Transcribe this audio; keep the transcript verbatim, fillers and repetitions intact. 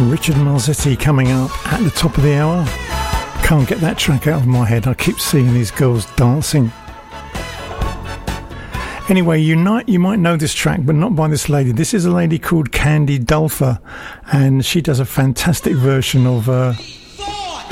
Richard Malzetti coming up at the top of the hour. Can't get that track out of my head. I keep seeing these girls dancing. Anyway, you might, you might know this track, but not by this lady. This is a lady called Candy Dulfer, and she does a fantastic version of uh,